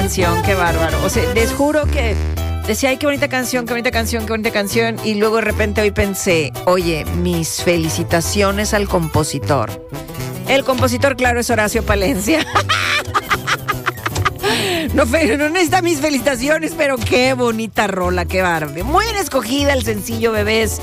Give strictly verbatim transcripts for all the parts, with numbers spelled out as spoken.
canción, qué bárbaro. O sea, les juro que decía, ay, qué bonita canción, qué bonita canción, qué bonita canción. Y luego de repente hoy pensé, oye, mis felicitaciones al compositor. El compositor, claro, es Horacio Palencia. No, no necesita mis felicitaciones, pero qué bonita rola, qué bárbaro. Muy bien escogida el sencillo, bebés.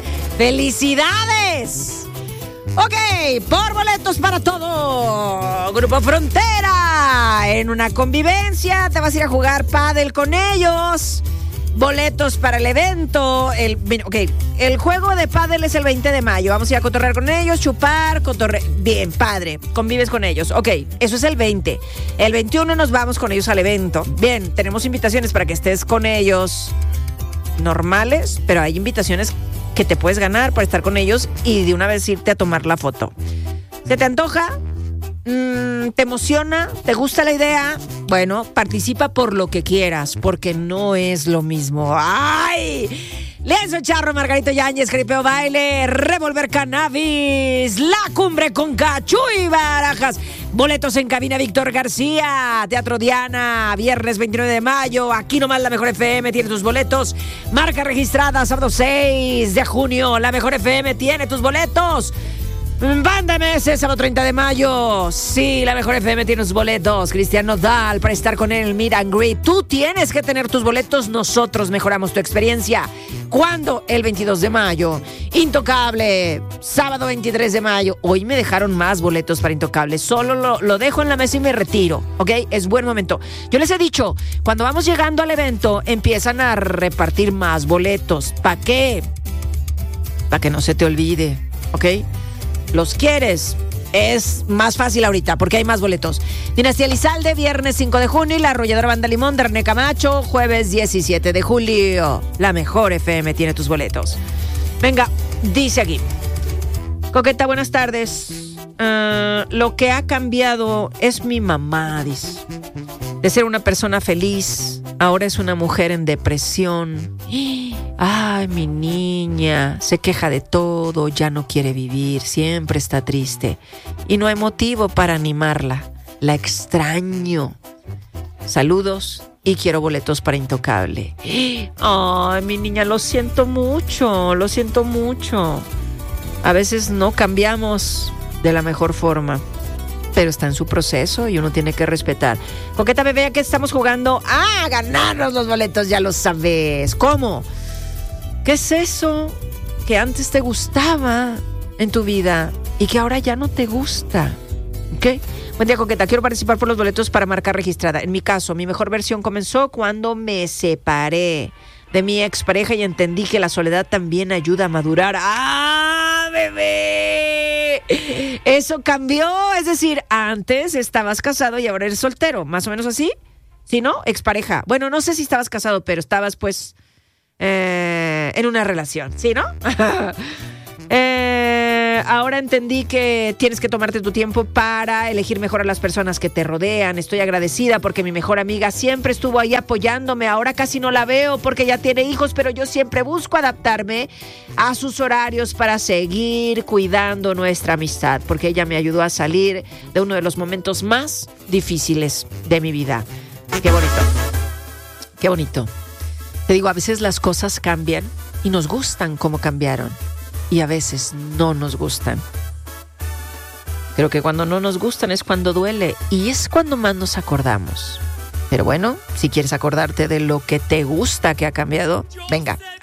¡Felicidades! Ok, por boletos para todo. Grupo Frontera. En una convivencia te vas a ir a jugar pádel con ellos. Boletos para el evento. El, ok, el juego de pádel es el veinte de mayo. Vamos a ir a cotorrear con ellos, chupar, cotorrear. Bien, padre, convives con ellos. Ok, eso es el veinte. El veintiuno nos vamos con ellos al evento. Bien, tenemos invitaciones para que estés con ellos normales, pero hay invitaciones que te puedes ganar por estar con ellos y de una vez irte a tomar la foto. ¿Se te antoja? Mm, ¿Te emociona? ¿Te gusta la idea? Bueno, participa por lo que quieras, porque no es lo mismo. ¡Ay! Lienzo Charro, Margarito Yáñez, Jaripeo Baile, Revolver Cannabis, La Cumbre con Cachuy Barajas. Boletos en cabina Víctor García, Teatro Diana, viernes veintinueve de mayo. Aquí nomás La Mejor F M tiene tus boletos. Marca registrada, sábado seis de junio. La Mejor F M tiene tus boletos. Banda M S, sábado treinta de mayo. Sí, La Mejor F M tiene sus boletos. Cristian Nodal para estar con él en el Meet and Greet. Tú tienes que tener tus boletos. Nosotros mejoramos tu experiencia. ¿Cuándo? El veintidós de mayo. Intocable, sábado veintitrés de mayo. Hoy me dejaron más boletos para Intocable. Solo lo, lo dejo en la mesa y me retiro, ¿ok? Es buen momento. Yo les he dicho, cuando vamos llegando al evento, empiezan a repartir más boletos. ¿Para qué? Para que no se te olvide, ¿ok? ¿Los quieres? Es más fácil ahorita porque hay más boletos. Dinastía Elizalde, viernes cinco de junio. Y La Arrolladora Banda Limón de René Camacho, jueves diecisiete de julio. La Mejor F M tiene tus boletos. Venga, dice aquí. Coqueta, buenas tardes. Uh, lo que ha cambiado es mi mamá, dice. De ser una persona feliz, ahora es una mujer en depresión. Ay, mi niña, se queja de todo, ya no quiere vivir, siempre está triste. Y no hay motivo para animarla. La extraño. Saludos y quiero boletos para Intocable. Ay, mi niña, lo siento mucho, lo siento mucho. A veces no cambiamos de la mejor forma, pero está en su proceso y uno tiene que respetar. Coqueta bebé, ¿a qué estamos jugando? ¡Ah, ganarnos los boletos! Ya lo sabes. ¿Cómo? ¿Qué es eso que antes te gustaba en tu vida y que ahora ya no te gusta? ¿Ok? Buen día, Coqueta. Quiero participar por los boletos para marca registrada. En mi caso, mi mejor versión comenzó cuando me separé de mi expareja y entendí que la soledad también ayuda a madurar. ¡Ah, bebé! Eso cambió. Es decir, antes estabas casado y ahora eres soltero. ¿Más o menos así? ¿Sí, no? Expareja. Bueno, no sé si estabas casado, pero estabas, pues, eh, en una relación. ¿Sí, no? Eh, ahora entendí que tienes que tomarte tu tiempo para elegir mejor a las personas que te rodean. Estoy agradecida porque mi mejor amiga siempre estuvo ahí apoyándome. Ahora casi no la veo porque ya tiene hijos, pero yo siempre busco adaptarme a sus horarios para seguir cuidando nuestra amistad, porque ella me ayudó a salir de uno de los momentos más difíciles de mi vida. Qué bonito, qué bonito. Te digo, a veces las cosas cambian y nos gustan como cambiaron. Y a veces no nos gustan. Creo que cuando no nos gustan es cuando duele y es cuando más nos acordamos. Pero bueno, si quieres acordarte de lo que te gusta que ha cambiado, venga.